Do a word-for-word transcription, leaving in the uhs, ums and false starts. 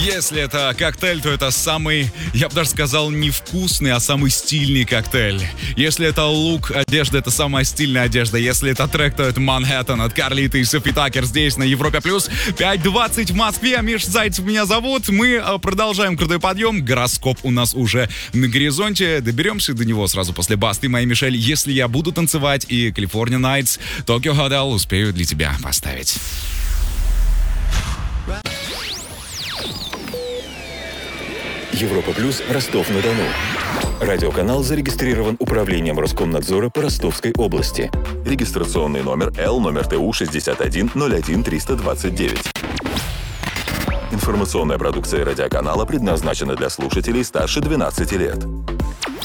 Если это коктейль, то это самый, я бы даже сказал, не вкусный, а самый стильный коктейль. Если это лук, одежда, это самая стильная одежда. Если это трек, то это Манхэттен от Карлита и Софи Таккер здесь на Европе Плюс. пять двадцать в Москве. Миш Зайцев меня зовут. Мы продолжаем крутой подъем. Гороскоп у нас уже на горизонте. Доберемся до него сразу после Басты моей Мишель. Если я буду танцевать и California Nights, Tokyo Hotel успею для тебя поставить. Европа Плюс, Ростов-на-Дону. Радиоканал зарегистрирован Управлением Роскомнадзора по Ростовской области. Регистрационный номер Л, номер Т У шестьдесят один ноль один триста двадцать девять. Информационная продукция радиоканала предназначена для слушателей старше двенадцати лет.